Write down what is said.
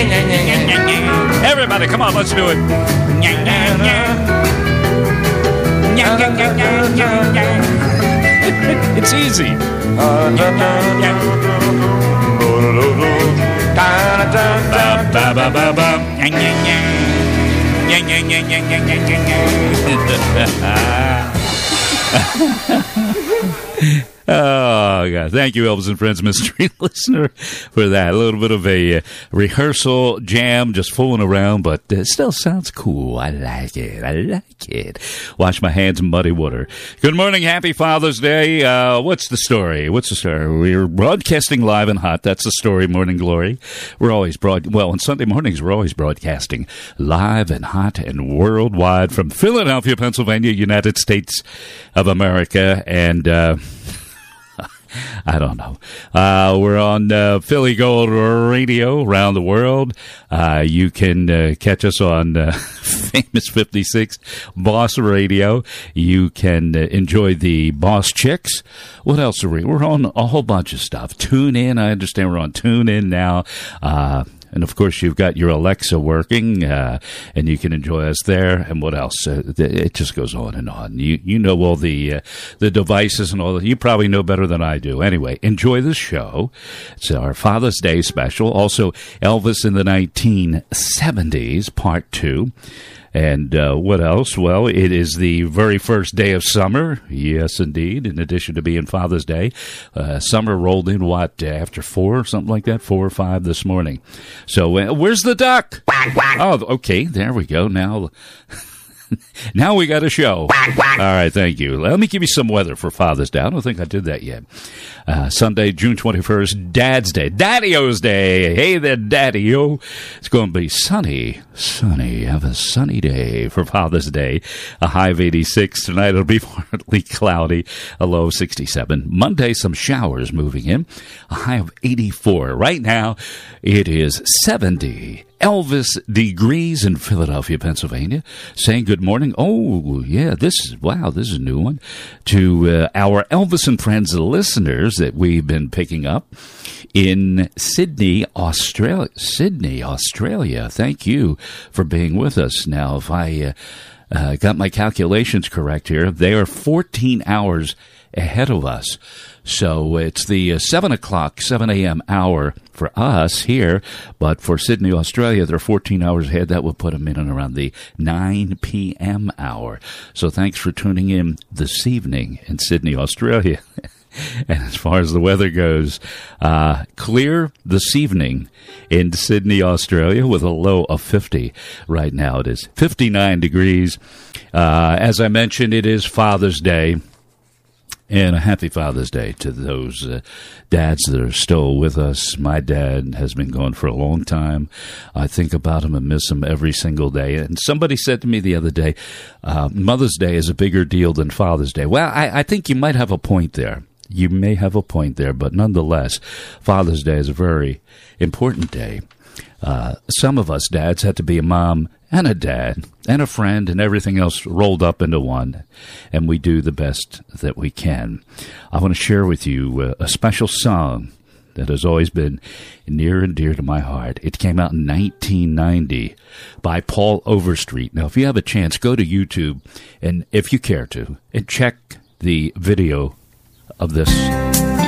Everybody, come on, let's do it. It's easy. Oh, God. Thank you, Elvis and Friends Mystery Listener, for that. A little bit of a rehearsal jam, just fooling around, but it still sounds cool. I like it. I like it. Wash my hands in muddy water. Good morning. Happy Father's Day. What's the story? We're broadcasting live and hot. That's the story, Morning Glory. We're always on Sunday mornings, we're always broadcasting live and hot and worldwide from Philadelphia, Pennsylvania, United States of America, and I don't know. We're on Philly Gold Radio around the world. You can catch us on Famous 56 Boss Radio. You can enjoy the Boss Chicks. What else are we? We're on a whole bunch of stuff. Tune in. I understand we're on Tune In now. And, of course, you've got your Alexa working, and you can enjoy us there. And what else? It just goes on and on. You know all the devices and all that. You probably know better than I do. Anyway, enjoy the show. It's our Father's Day special. Also, Elvis in the 1970s, Part 2. And what else? Well, it is the very first day of summer. Yes, indeed. In addition to being Father's Day, summer rolled in, after 4, something like that, 4 or 5 this morning. So where's the duck? Quack, quack. Oh, okay. There we go. Now we got a show. Quack, quack. All right, thank you. Let me give you some weather for Father's Day. I don't think I did that yet. Sunday, June 21st, Dad's Day. Daddy-O's Day. Hey there, Daddy-O. It's going to be sunny. Have a sunny day for Father's Day. A high of 86. Tonight it'll be partly cloudy. A low of 67. Monday, some showers moving in. A high of 84. Right now, it is 70 Elvis degrees in Philadelphia, Pennsylvania, saying good morning. Oh, yeah, this is a new one. To our Elvis and Friends listeners that we've been picking up in Sydney, Australia. Thank you for being with us. Now, if I got my calculations correct here, they are 14 hours ahead of us. So it's the 7 a.m. hour for us here, but for Sydney, Australia, they're 14 hours ahead. That will put them in and around the 9 p.m. hour. So thanks for tuning in this evening in Sydney, Australia. And as far as the weather goes, clear this evening in Sydney, Australia, with a low of 50. Right now it is 59 degrees. As I mentioned, it is Father's Day. And a happy Father's Day to those dads that are still with us. My dad has been gone for a long time. I think about him and miss him every single day. And somebody said to me the other day, Mother's Day is a bigger deal than Father's Day. Well, I think you might have a point there. You may have a point there, but nonetheless, Father's Day is a very important day. Some of us dads had to be a mom and a dad and a friend and everything else rolled up into one, and we do the best that we can. I want to share with you a special song that has always been near and dear to my heart. It came out in 1990 by Paul Overstreet. Now, if you have a chance, go to YouTube, and if you care to, and check the video of this